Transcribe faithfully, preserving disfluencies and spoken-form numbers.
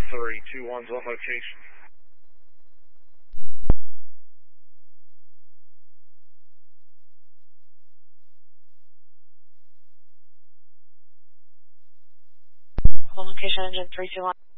three two one's on location. On location, engine three two one.